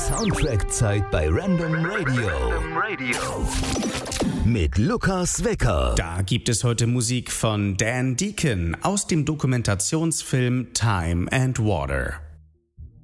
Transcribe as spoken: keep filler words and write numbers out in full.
Soundtrack-Zeit bei Random Radio. Random Radio. Mit Lukas Wecker. Da gibt es heute Musik von Dan Deacon aus dem Dokumentationsfilm Time and Water.